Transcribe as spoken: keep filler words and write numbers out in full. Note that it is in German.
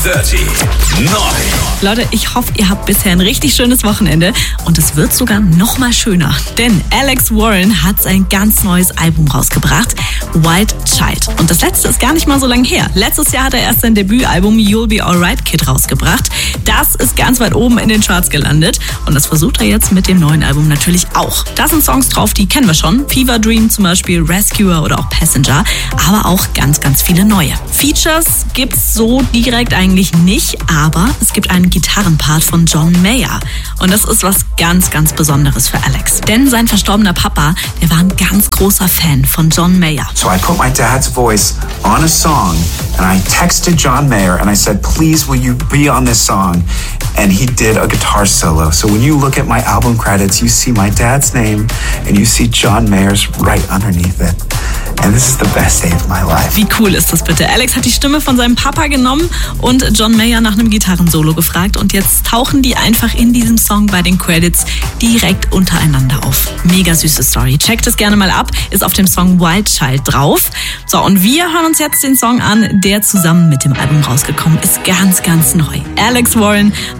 dreißig neun. Leute, ich hoffe, ihr habt bisher ein richtig schönes Wochenende und es wird sogar noch mal schöner. Denn Alex Warren hat sein ganz neues Album rausgebracht, Wild Child. Und das letzte ist gar nicht mal so lange her. Letztes Jahr hat er erst sein Debütalbum You'll Be Alright Kid rausgebracht. Das ist ganz weit oben in den Charts gelandet und das versucht er jetzt mit dem neuen Album natürlich auch. Da sind Songs drauf, die kennen wir schon. Fever Dream zum Beispiel, Rescuer oder auch Passenger, aber auch ganz, ganz viele neue. Features gibt's so direkt eigentlich nicht, aber es gibt einen Gitarrenpart von John Mayer. Und das ist was ganz, ganz Besonderes für Alex. Denn sein verstorbener Papa, der war ein ganz großer Fan von John Mayer. So I put my dad's voice on a song and I texted John Mayer and I said, please will you be on this song? And he did a guitar solo. So when you look at my album credits, you see my dad's name and you see John Mayer's right underneath it. And this is the best day of my life. Wie cool ist das bitte? Alex hat die Stimme von seinem Papa genommen und John Mayer nach einem Gitarrensolo gefragt und jetzt tauchen die einfach in diesem Song bei den Credits direkt untereinander auf. Mega süße Story. Checkt es gerne mal ab, ist auf dem Song Wild Child drauf. So, und wir hören uns jetzt den Song an, der zusammen mit dem Album rausgekommen ist. Ganz, ganz neu. Alex Warren,